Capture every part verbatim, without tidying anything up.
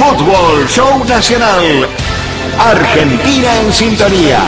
Fútbol Show Nacional. Argentina en sintonía.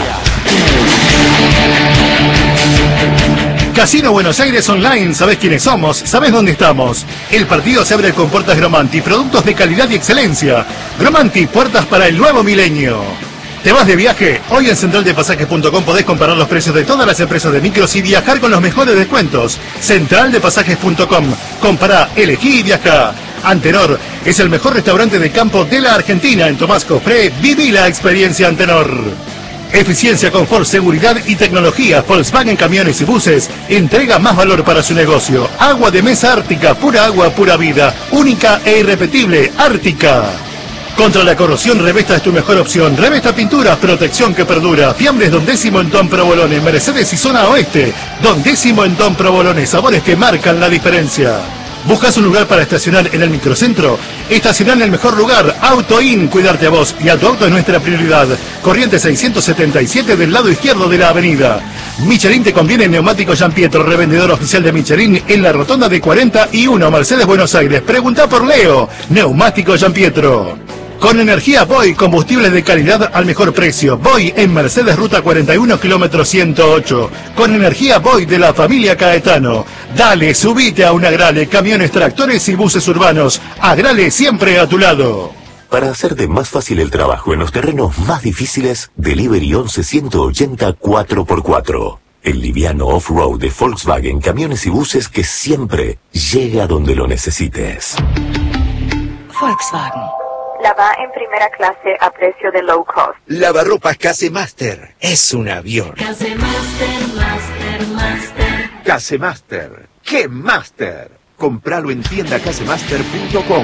Casino Buenos Aires Online, sabés quiénes somos, sabés dónde estamos. El partido se abre con puertas Gromanti, productos de calidad y excelencia. Gromanti, puertas para el nuevo milenio. ¿Te vas de viaje? Hoy en central de pasajes punto com podés comparar los precios de todas las empresas de micros y viajar con los mejores descuentos. central de pasajes punto com. Compará, elegí y viajá. Antenor es el mejor restaurante de campo de la Argentina. En Tomás Cofré, viví la experiencia Antenor. Eficiencia, confort, seguridad y tecnología. Volkswagen Camiones y Buses entrega más valor para su negocio. Agua de mesa Ártica, pura agua, pura vida. Única e irrepetible, Ártica. Contra la corrosión, Revesta es tu mejor opción. Revesta Pinturas, protección que perdura. Fiambres Don Décimo en Don Provolone, Mercedes y Zona Oeste. Don Décimo en Don Provolone, sabores que marcan la diferencia. ¿Buscas un lugar para estacionar en el microcentro? Estacionar en el mejor lugar, AutoIn, cuidarte a vos y a tu auto es nuestra prioridad. Corriente seiscientos setenta y siete del lado izquierdo de la avenida. Michelin te conviene Neumático Gian Pietro, revendedor oficial de Michelin en la rotonda de cuarenta y uno, Mercedes, Buenos Aires. Pregunta por Leo, Neumático Gian Pietro. Con energía Boy, combustibles de calidad al mejor precio. Boy en Mercedes, ruta cuarenta y uno, kilómetro ciento ocho. Con energía Boy de la familia Caetano. Dale, subite a un Agrale, camiones, tractores y buses urbanos. Agrale siempre a tu lado. Para hacerte más fácil el trabajo en los terrenos más difíciles, Delivery once ciento ochenta cuatro por cuatro. El liviano off-road de Volkswagen, camiones y buses que siempre llega donde lo necesites. Volkswagen. Lava en primera clase a precio de low cost. Lavarropas Casemaster. Es un avión. Casemaster, Master, Master. Casemaster. ¡Qué Master! Compralo en tienda casemaster punto com.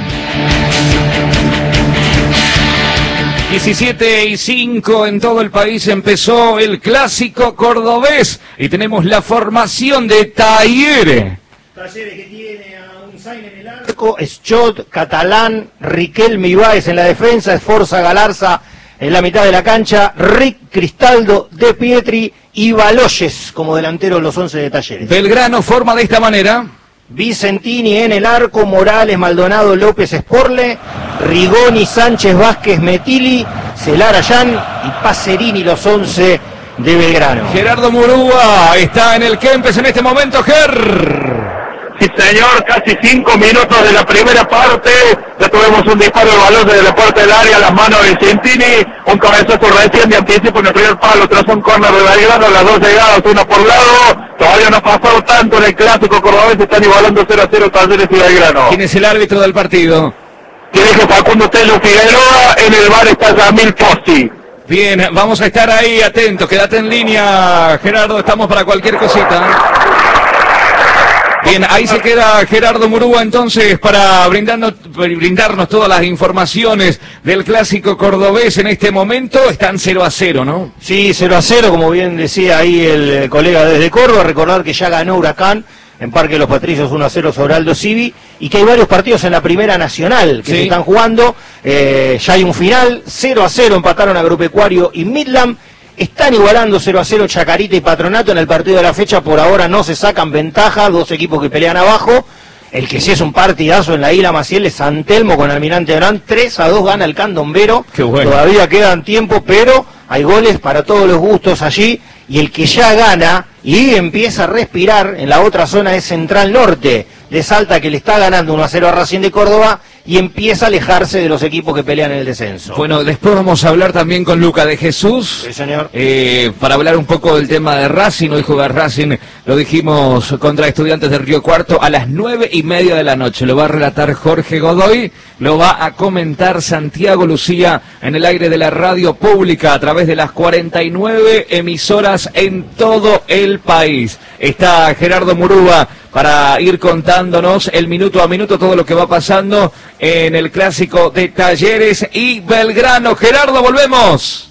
diecisiete y cinco en todo el país empezó el clásico cordobés y tenemos la formación de Talleres. Talleres que tiene a un Zain en el arco, Schott, Catalán, Riquelme Ibáez en la defensa, Esforza Galarza en la mitad de la cancha, Rick Cristaldo, De Pietri y Baloyes como delantero los once de Talleres. Belgrano forma de esta manera. Vicentini en el arco, Morales, Maldonado, López, Sporle, Rigoni, Sánchez, Vázquez, Metili, Celar, Ayán y Pacerini los once de Belgrano. Gerardo Murúa está en el Kempes en este momento, Ger. Sí, señor, casi cinco minutos de la primera parte. Ya tuvimos un disparo de balón desde la puerta del área a las manos de Vicentini. Un cabezazo recién de anticipo en el primer palo tras un córner de Belgrano. Las dos llegadas, una por lado. Todavía no ha pasado tanto en el clásico cordobés. Están igualando cero a cero Talleres y Belgrano. ¿Quién es el árbitro del partido? Tiene que Facundo Telo Figueroa. En el bar está Yamil Posti. Bien, vamos a estar ahí atentos. Quédate en línea, Gerardo. Estamos para cualquier cosita. Bien, ahí se queda Gerardo Murúa entonces para brindarnos, brindarnos todas las informaciones del clásico cordobés en este momento. Están cero a cero, ¿no? Sí, cero a cero, como bien decía ahí el colega desde Córdoba. Recordar que ya ganó Huracán en Parque de los Patricios uno a cero sobre Aldo Civi y que hay varios partidos en la Primera Nacional que sí. se están jugando. Eh, ya hay un final, cero a cero empataron Agropecuario y Midland. Están igualando cero a cero Chacarita y Patronato en el partido de la fecha. Por ahora no se sacan ventaja, dos equipos que pelean abajo. El que sí es un partidazo en la Isla Maciel es San Telmo con Almirante Brown. tres a dos gana el Candombero. Qué bueno. Todavía quedan tiempo, pero hay goles para todos los gustos allí. Y el que ya gana y empieza a respirar en la otra zona es Central Norte de Salta, que le está ganando uno a cero a Racing de Córdoba y empieza a alejarse de los equipos que pelean en el descenso. Bueno, después vamos a hablar también con Luca de Jesús. Sí, señor. Eh, para hablar un poco del tema de Racing. Hoy juega Racing, lo dijimos, contra Estudiantes de Río Cuarto a las nueve y media de la noche. Lo va a relatar Jorge Godoy, lo va a comentar Santiago Lucía en el aire de la radio pública a través de las cuarenta y nueve emisoras en todo el país. Está Gerardo Murúa para ir contándonos el minuto a minuto todo lo que va pasando en el clásico de Talleres y Belgrano. Gerardo, volvemos.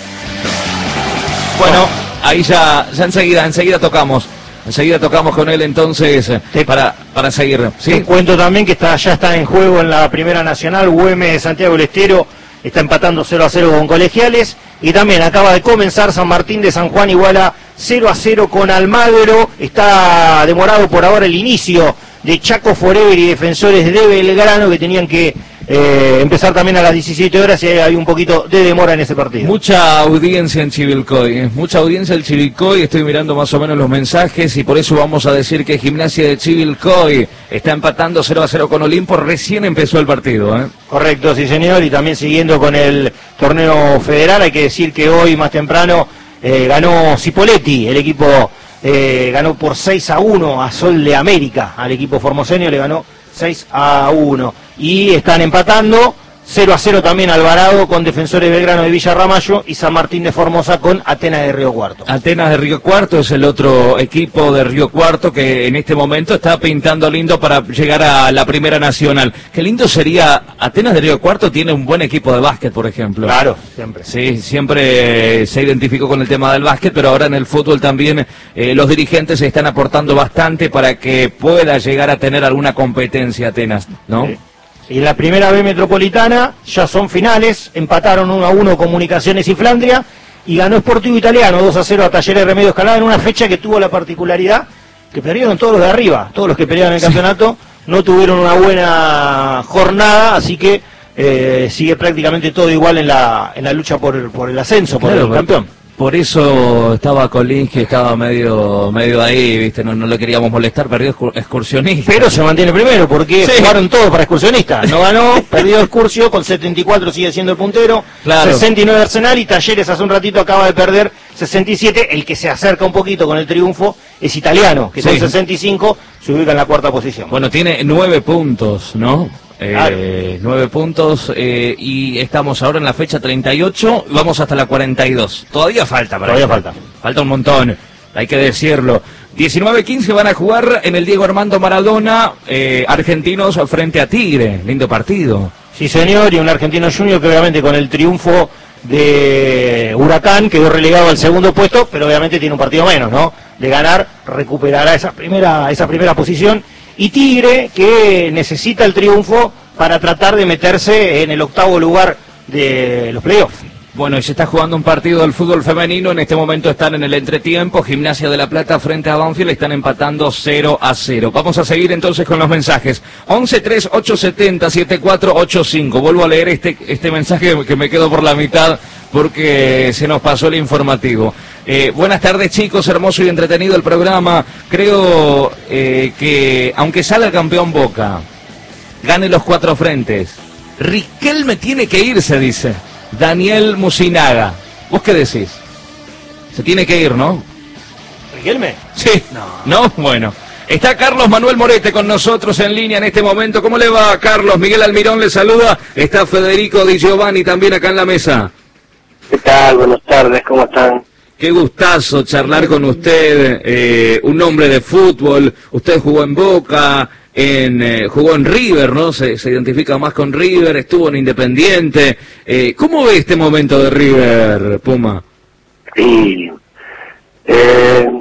Bueno, ahí ya, ya enseguida, enseguida tocamos. Enseguida tocamos con él entonces Te, para, para seguir. ¿Sí? Te cuento también que está, ya está en juego en la Primera Nacional. Güemes de Santiago del Estero está empatando cero a cero con Colegiales. Y también acaba de comenzar San Martín de San Juan, iguala cero a cero con Almagro. Está demorado por ahora el inicio de Chaco Forever y Defensores de Belgrano, que tenían que eh, empezar también a las diecisiete horas y hay un poquito de demora en ese partido. Mucha audiencia en Chivilcoy, ¿eh? mucha audiencia en Chivilcoy, estoy mirando más o menos los mensajes y por eso vamos a decir que Gimnasia de Chivilcoy está empatando cero a cero con Olimpo, recién empezó el partido. ¿eh? Correcto, sí señor, y también siguiendo con el torneo federal, hay que decir que hoy más temprano eh, ganó Cipoletti, el equipo eh, ganó por seis a uno a Sol de América, al equipo formoseño le ganó seis a uno, y están empatando cero a cero también Alvarado con Defensores Belgrano de Villa Ramallo y San Martín de Formosa con Atenas de Río Cuarto. Atenas de Río Cuarto es el otro equipo de Río Cuarto que en este momento está pintando lindo para llegar a la Primera Nacional. Qué lindo sería, Atenas de Río Cuarto tiene un buen equipo de básquet, por ejemplo. Claro, siempre. Sí, siempre se identificó con el tema del básquet, pero ahora en el fútbol también eh, los dirigentes se están aportando bastante para que pueda llegar a tener alguna competencia Atenas, ¿no? Sí. Y en la primera B metropolitana ya son finales, empataron uno a uno Comunicaciones y Flandria y ganó Sportivo Italiano dos a cero a Talleres Remedios Calada en una fecha que tuvo la particularidad que perdieron todos los de arriba, todos los que pelearon el campeonato no tuvieron una buena jornada, así que eh, sigue prácticamente todo igual en la en la lucha por, por el ascenso, por claro, el campeón. Por eso estaba Colín, que estaba medio medio ahí, viste, no, no le queríamos molestar, perdió excursionista. Pero se mantiene primero, porque sí. Jugaron todos para excursionista. No ganó, perdió Excursio, con setenta y cuatro sigue siendo el puntero, claro. sesenta y nueve Arsenal, y Talleres hace un ratito acaba de perder sesenta y siete, el que se acerca un poquito con el triunfo es Italiano, que sí. con sesenta y cinco se ubica en la cuarta posición. Bueno, tiene nueve puntos, ¿no? Eh, claro. Nueve puntos eh, y estamos ahora en la fecha treinta y ocho, vamos hasta la cuarenta y dos. Todavía falta para Todavía eso. falta. Falta un montón, hay que decirlo. diecinueve quince van a jugar en el Diego Armando Maradona, eh, argentinos frente a Tigre. Lindo partido. Sí señor, y un argentino junior que obviamente con el triunfo de Huracán quedó relegado al segundo puesto, pero obviamente tiene un partido menos, ¿no? De ganar, recuperará esa primera, esa primera posición. Y Tigre, que necesita el triunfo para tratar de meterse en el octavo lugar de los playoffs. Bueno, y se está jugando un partido del fútbol femenino, en este momento están en el entretiempo, Gimnasia de la Plata frente a Banfield, están empatando cero a cero. Vamos a seguir entonces con los mensajes. once tres ocho setenta siete cuatro ocho cinco. Vuelvo a leer este, este mensaje que me quedo por la mitad porque se nos pasó el informativo. Eh, buenas tardes chicos, hermoso y entretenido el programa. Creo eh, que aunque salga campeón Boca, gane los cuatro frentes, Riquelme tiene que irse, dice Daniel Musinaga. ¿Vos qué decís? Se tiene que ir, ¿no? ¿Riquelme? Sí. No. ¿No? Bueno. Está Carlos Manuel Morete con nosotros en línea en este momento. ¿Cómo le va, Carlos? Miguel Almirón le saluda. Está Federico Di Giovanni también acá en la mesa. ¿Qué tal? Buenas tardes, ¿cómo están? Qué gustazo charlar con usted, eh, un hombre de fútbol. Usted jugó en Boca, en eh, jugó en River, ¿no? Se, se identifica más con River, estuvo en Independiente. Eh, ¿Cómo ve este momento de River, Puma? Sí, eh,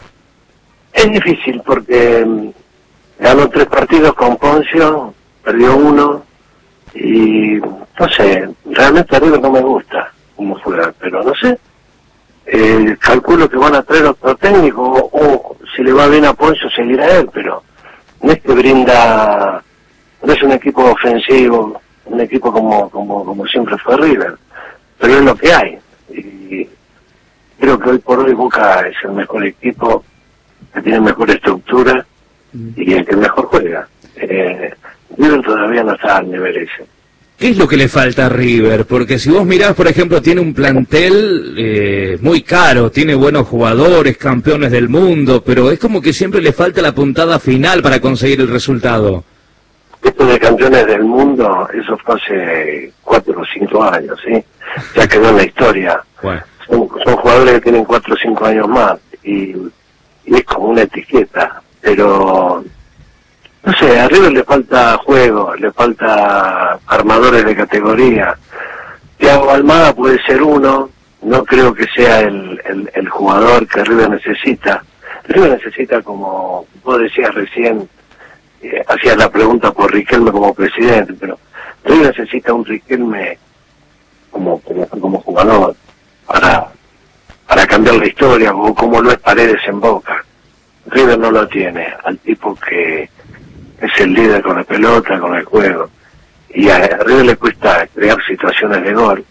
es difícil porque ganó tres partidos con Poncio, perdió uno y no sé, realmente a River no me gusta cómo juega, pero no sé. Eh, calculo que van a traer otro técnico o, o si le va bien a Poncio seguirá él, pero no es que brinda, no es un equipo ofensivo, un equipo como como como siempre fue River, pero es lo que hay y creo que hoy por hoy Boca es el mejor equipo, que tiene mejor estructura y el que mejor juega. eh, River todavía no está al nivel ese. ¿Qué es lo que le falta a River? Porque si vos mirás, por ejemplo, tiene un plantel eh, muy caro, tiene buenos jugadores, campeones del mundo, pero es como que siempre le falta la puntada final para conseguir el resultado. Esto de campeones del mundo, eso fue hace cuatro o cinco años, ¿sí? Ya quedó en la historia. Bueno. Son, son jugadores que tienen cuatro o cinco años más y, y es como una etiqueta, pero... No sé, a River le falta juego, le falta armadores de categoría. Thiago Almada puede ser uno, no creo que sea el, el, el jugador que River necesita. River necesita, como vos decías recién, eh, hacías la pregunta por Riquelme como presidente, pero River necesita un Riquelme como, como, como jugador para, para cambiar la historia, o como lo es Paredes en Boca. River no lo tiene, al tipo que es el líder con la pelota, con el juego. y a River le cuesta crear situaciones de gol,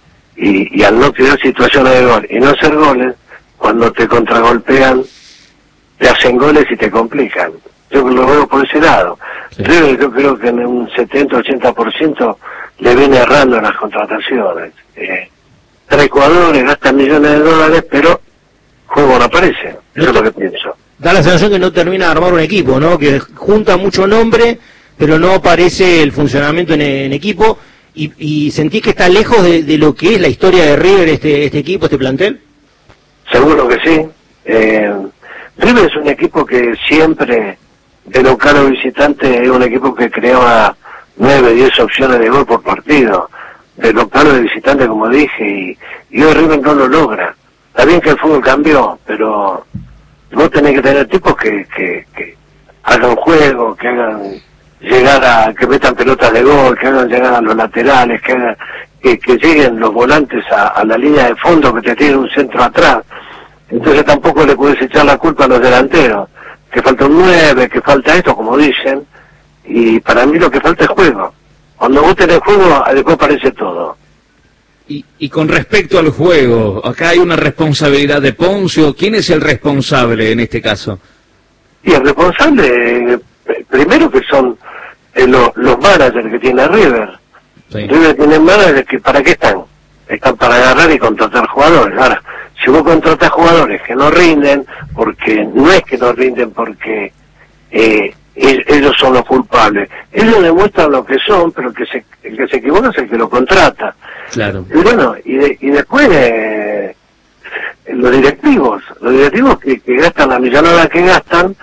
y, y al no crear situaciones de gol y no hacer goles, cuando te contragolpean, te hacen goles y te complican. Yo lo veo por ese lado. Sí. River, yo creo que en un setenta ochenta por ciento le viene errando en las contrataciones. Eh, trae jugadores, gasta millones de dólares, pero juego no aparece. Eso es lo que pienso. Da la sensación que no termina de armar un equipo, ¿no? Que junta mucho nombre, pero no aparece el funcionamiento en, en equipo. Y, y sentís que está lejos de, de lo que es la historia de River, este, este equipo, este plantel. Seguro que sí. Eh, River es un equipo que siempre, de local o visitante, es un equipo que creaba nueve, diez opciones de gol por partido. De local o de visitante, como dije, y, y hoy River no lo logra. Está bien que el fútbol cambió, pero vos tenés que tener tipos que, que, que hagan juego, que hagan llegar a, que metan pelotas de gol, que hagan llegar a los laterales, que hagan, que, que lleguen los volantes a, a la línea de fondo, que te tienen un centro atrás. Entonces tampoco le puedes echar la culpa a los delanteros, que falta un nueve, que falta esto, como dicen, y para mí lo que falta es juego. Cuando vos tenés juego, después aparece todo. Y, y con respecto al juego, acá hay una responsabilidad de Poncio. ¿Quién es el responsable en este caso? Y el responsable, eh, primero que son eh, lo, los managers que tiene River. Sí. River tiene managers que ¿para qué están? Están para agarrar y contratar jugadores. Ahora, si vos contratás jugadores que no rinden, porque no es que no rinden porque eh, ellos son los culpables. Ellos demuestran lo que son, pero el que se, el que se equivoca es el que lo contrata. Claro. Y bueno, y, de, y después eh, los directivos, los directivos que, que gastan la millonada que gastan,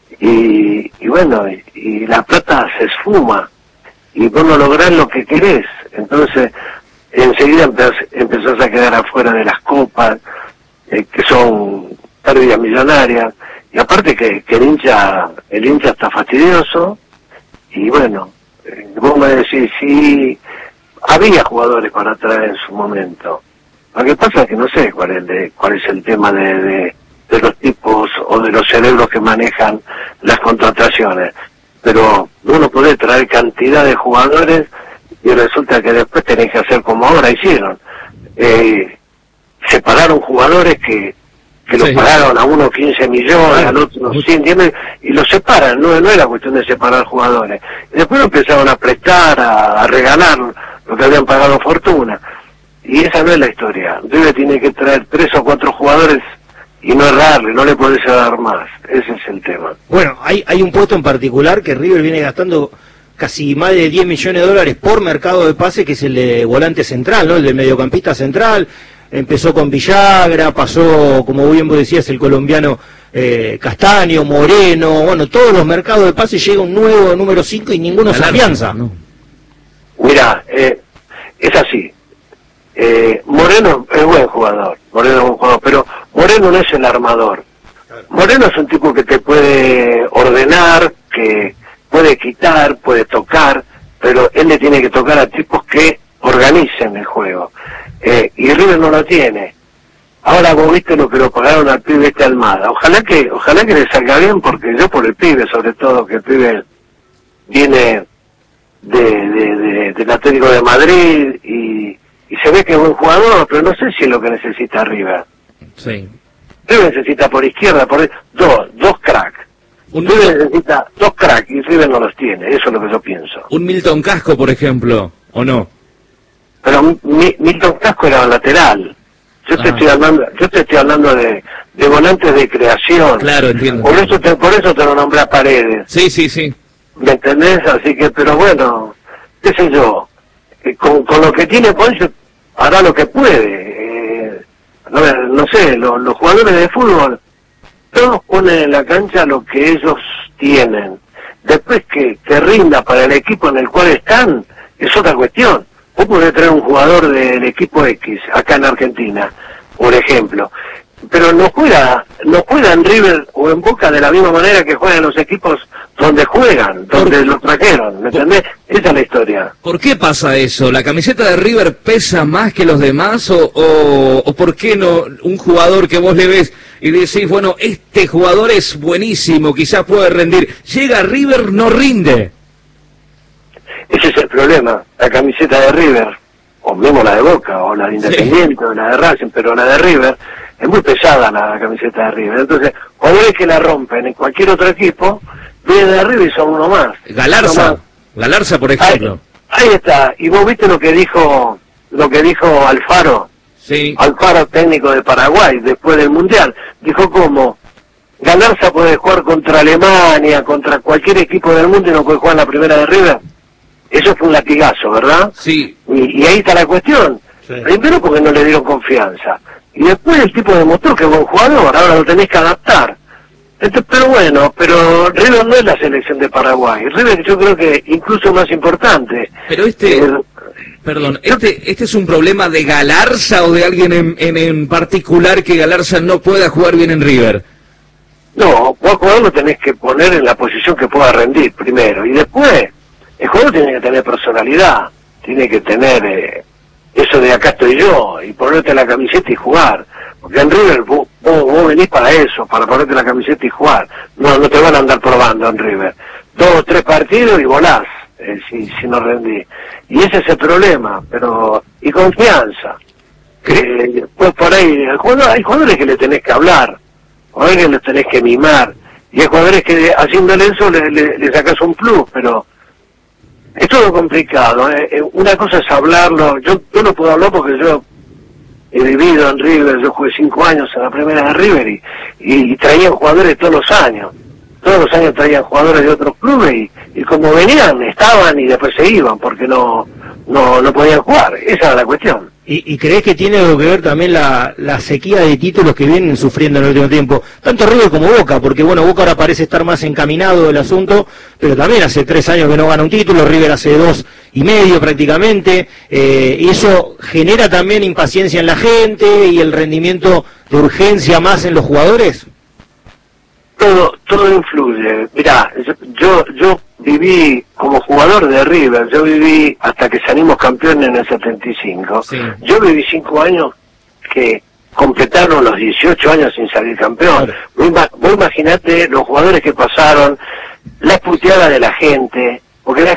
y, y bueno, y, y la plata se esfuma, y vos no lográs lo que querés. Entonces, enseguida empezás, empezás a quedar afuera de las copas, eh, que son pérdidas millonarias, y aparte que, que el hincha el hincha está fastidioso, y bueno, eh, vos me decís, sí, había jugadores para traer en su momento. Lo que pasa es que no sé cuál es, de, cuál es el tema de, de, de los tipos o de los cerebros que manejan las contrataciones, pero uno puede traer cantidad de jugadores y resulta que después tenés que hacer como ahora hicieron. Eh, separaron jugadores que que sí. Los pagaron a uno quince millones, al otro cien, y los separan, no, no era cuestión de separar jugadores. Y después lo empezaron a prestar, a, a regalar lo que habían pagado fortuna. Y esa no es la historia. River tiene que traer tres o cuatro jugadores y no errarle, no le podés dar más. Ese es el tema. Bueno, hay, hay un puesto en particular que River viene gastando casi más de diez millones de dólares por mercado de pase, que es el de volante central, ¿no? El de mediocampista central. Empezó con Villagra, pasó, como bien vos decías, el colombiano eh, Castaño, Moreno, bueno, todos los mercados de pase, llega un nuevo número cinco y ninguno se afianza. ¿No? Mirá, eh, es así. Eh, Moreno es buen jugador, Moreno es buen jugador, pero Moreno no es el armador. Moreno es un tipo que te puede ordenar, que puede quitar, puede tocar, pero él le tiene que tocar a tipos que organicen el juego. Eh, y River no lo tiene. Ahora vos viste lo que lo pagaron al pibe este Almada. Ojalá que ojalá que le salga bien, porque yo por el pibe, sobre todo, que el pibe viene de, de, de, del Atlético de Madrid y, y se ve que es buen jugador, pero no sé si es lo que necesita River. Sí. River necesita por izquierda, por dos, dos cracks. Un River necesita dos cracks y River no los tiene, eso es lo que yo pienso. Un Milton Casco, por ejemplo, ¿o no? Pero mi, Milton Casco era lateral. Yo te ah. estoy hablando, yo te estoy hablando de, de volantes de creación. Claro, entiendo. Por eso te, por eso te lo nombré a Paredes. Sí, sí, sí. ¿Me entendés? Así que, pero bueno, qué sé yo, eh, con, con lo que tiene Poncio hará lo que puede. Eh, no, no sé, lo, los jugadores de fútbol, todos ponen en la cancha lo que ellos tienen. Después que, que rinda para el equipo en el cual están, es otra cuestión. Vos podés traer un jugador del equipo X, acá en Argentina, por ejemplo, pero no juega, no juega en River o en Boca de la misma manera que juegan los equipos donde juegan, donde ¿Por? los trajeron, ¿me entendés? Esa es la historia. ¿Por qué pasa eso? ¿La camiseta de River pesa más que los demás o, o, o por qué no un jugador que vos le ves y decís, bueno, este jugador es buenísimo, quizás puede rendir, llega a River, no rinde? ese es el problema. La camiseta de River, o mismo la de Boca, o la de Independiente, sí. o la de Racing, pero la de River, es muy pesada la camiseta de River. Entonces, jugadores que la rompen en cualquier otro equipo, vienen de River y son uno más. Galarza, uno más. Galarza, por ejemplo. Ahí, ahí está. Y vos viste lo que dijo, lo que dijo Alfaro. Sí. Alfaro, técnico de Paraguay, después del Mundial. Dijo cómo Galarza puede jugar contra Alemania, contra cualquier equipo del mundo y no puede jugar en la primera de River. Eso fue un latigazo, ¿verdad? Sí. Y, y ahí está la cuestión. Sí. Primero porque no le dieron confianza. Y después el tipo demostró que es buen jugador, ahora lo tenés que adaptar. Entonces, pero bueno, pero River no es la selección de Paraguay. River yo creo que incluso más importante. Pero este... Eh, Perdón, este, ¿este es un problema de Galarza o de alguien en, en, en particular que Galarza no pueda jugar bien en River? No, vos jugador lo tenés que poner en la posición que pueda rendir primero. Y después, el jugador tiene que tener personalidad, tiene que tener eh, eso de acá estoy yo, y ponerte la camiseta y jugar. Porque en River vos, vos, vos venís para eso, para ponerte la camiseta y jugar. No, no te van a andar probando en River. Dos o tres partidos y volás. Eh, si, si no rendí. Y ese es el problema, pero y confianza. Eh, pues por ahí, el jugador, hay jugadores que le tenés que hablar, jugadores que les tenés que mimar, y hay jugadores que haciéndole eso le, le, le sacas un plus, pero es todo complicado. Eh. Una cosa es hablarlo, yo, yo no puedo hablar porque yo he vivido en River, yo jugué cinco años en la primera de River y, y, y traían jugadores todos los años. Todos los años traían jugadores de otros clubes y, y como venían, estaban y después se iban porque no no no podían jugar. Esa era la cuestión. ¿Y, y crees que tiene algo que ver también la, la sequía de títulos que vienen sufriendo en el último tiempo? Tanto River como Boca, porque bueno, Boca ahora parece estar más encaminado del asunto, pero también hace tres años que no gana un título, River hace dos y medio prácticamente, eh, y eso genera también impaciencia en la gente y el rendimiento de urgencia más en los jugadores. Todo, todo influye. Mirá, yo, yo viví como jugador de River, yo viví hasta que salimos campeones en el setenta y cinco. Sí. Yo viví cinco años que completaron los dieciocho años sin salir campeón. Claro. Vos imaginate los jugadores que pasaron, la puteada de la gente, porque la